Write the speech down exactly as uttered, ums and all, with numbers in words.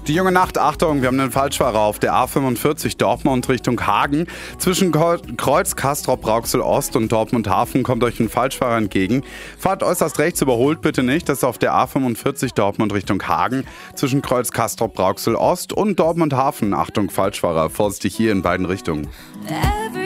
Die junge Nacht, Achtung, wir haben einen Falschfahrer auf der A fünfundvierzig Dortmund Richtung Hagen. Zwischen Kreuz Castrop-Rauxel Ost und Dortmund Hafen kommt euch ein Falschfahrer entgegen. Fahrt äußerst rechts, überholt bitte nicht. Das ist auf der A fünfundvierzig Dortmund Richtung Hagen. Zwischen Kreuz Castrop-Rauxel Ost und Dortmund Hafen. Achtung, Falschfahrer, vorsichtig hier in beiden Richtungen.